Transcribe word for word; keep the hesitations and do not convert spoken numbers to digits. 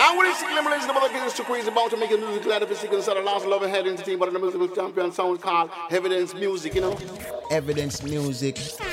And when it's them ladies, the mother kids too crazy about to make a music glad if it's sick inside the last love ahead into team, but the music champion sound called Evidence Music, you know. Evidence Music.